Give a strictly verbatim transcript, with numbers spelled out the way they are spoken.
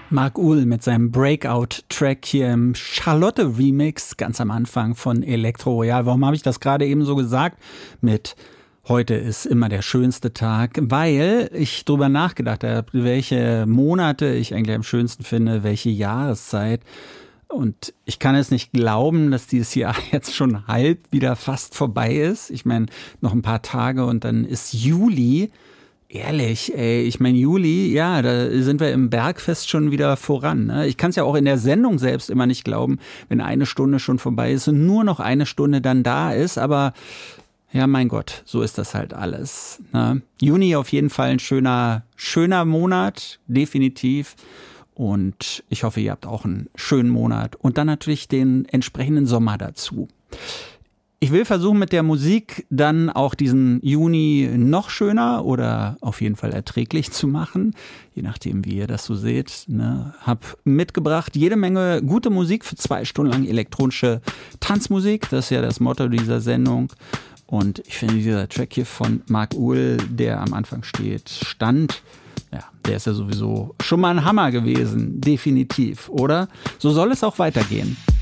Marc Uhl mit seinem Breakout-Track hier im Charlotte-Remix, ganz am Anfang von Elektro Royal. Warum habe ich das gerade eben so gesagt? Mit heute ist immer der schönste Tag, weil ich drüber nachgedacht habe, welche Monate ich eigentlich am schönsten finde, welche Jahreszeit. Und ich kann es nicht glauben, dass dieses Jahr jetzt schon halb wieder fast vorbei ist. Ich meine, noch ein paar Tage und dann ist Juli. Ehrlich, ey, ich meine Juli, ja, da sind wir im Bergfest schon wieder voran. Ne? Ich kann es ja auch in der Sendung selbst immer nicht glauben, wenn eine Stunde schon vorbei ist und nur noch eine Stunde dann da ist. Aber ja, mein Gott, so ist das halt alles. Ne? Juni auf jeden Fall ein schöner, schöner Monat, definitiv. Und ich hoffe, ihr habt auch einen schönen Monat. Und dann natürlich den entsprechenden Sommer dazu. Ich will versuchen, mit der Musik dann auch diesen Juni noch schöner oder auf jeden Fall erträglich zu machen. Je nachdem, wie ihr das so seht. Ne? Hab mitgebracht jede Menge gute Musik für zwei Stunden lang elektronische Tanzmusik. Das ist ja das Motto dieser Sendung. Und ich finde, dieser Track hier von Marc Uhl, der am Anfang steht, stand, ja, der ist ja sowieso schon mal ein Hammer gewesen. Definitiv, oder? So soll es auch weitergehen.